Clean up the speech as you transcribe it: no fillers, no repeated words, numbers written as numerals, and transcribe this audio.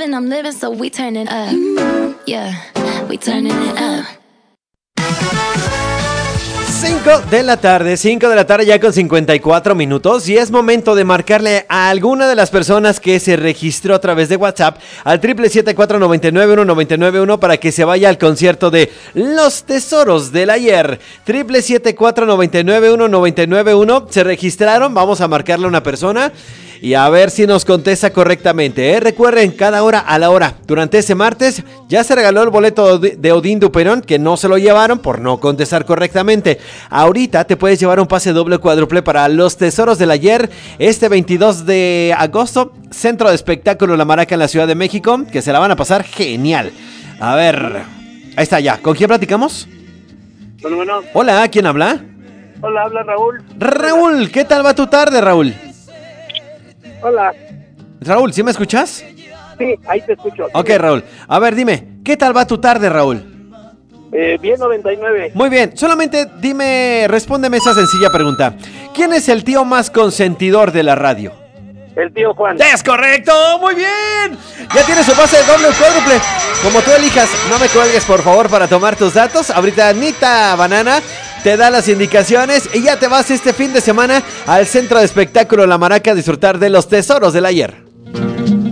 and I'm living, so we turning up. Yeah, we turning it up. 5 de la tarde ya con 54 minutos y es momento de marcarle a alguna de las personas que se registró a través de WhatsApp al 777-499-1991 para que se vaya al concierto de Los Tesoros del Ayer. 777-499-1991, se registraron, vamos a marcarle a una persona y a ver si nos contesta correctamente, ¿eh? Recuerden, cada hora a la hora. Durante ese martes ya se regaló el boleto de Odín Duperón, que no se lo llevaron por no contestar correctamente. Ahorita te puedes llevar un pase doble o cuádruple para Los Tesoros del Ayer, este 22 de agosto, Centro de Espectáculo La Maraca en la Ciudad de México, que se la van a pasar genial. A ver, ahí está ya. ¿Con quién platicamos? Bueno. Hola, ¿quién habla? Hola, habla Raúl. Raúl, ¿qué tal va tu tarde, Raúl? Hola. Raúl, ¿sí me escuchas? Sí, ahí te escucho. Ok, Raúl. A ver, dime, ¿qué tal va tu tarde, Raúl? Bien, 99. Muy bien, solamente respóndeme esa sencilla pregunta. ¿Quién es el tío más consentidor de la radio? El tío Juan. ¡Es correcto! ¡Muy bien! Ya tienes su pase doble o cuádruple. Como tú elijas, no me cuelgues, por favor, para tomar tus datos. Ahorita Anita Banana te da las indicaciones y ya te vas este fin de semana al Centro de Espectáculo La Maraca a disfrutar de Los Tesoros del Ayer.